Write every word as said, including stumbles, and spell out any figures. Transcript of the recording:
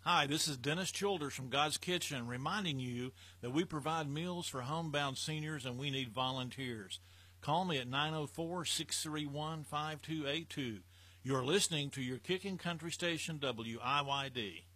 Hi, this is Dennis Childers from God's Kitchen, reminding you that we provide meals for homebound seniors and we need volunteers. Call me at nine oh four, six three one, five two eight two. You're listening to your Kicking Country Station, W I Y D.